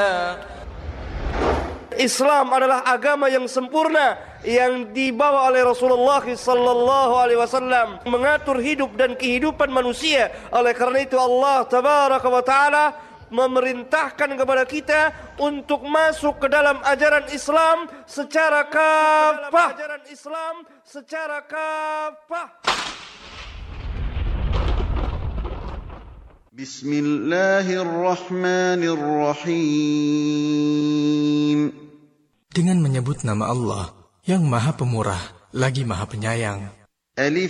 Islam adalah agama yang sempurna yang dibawa oleh Rasulullah sallallahu alaihi wasallam, mengatur hidup dan kehidupan manusia. Oleh karena itu Allah tabaraka wa taala memerintahkan kepada kita untuk masuk ke dalam ajaran Islam secara kafah. Bismillahirrahmanirrahim. Dengan menyebut nama Allah yang Maha Pemurah lagi Maha Penyayang. Alif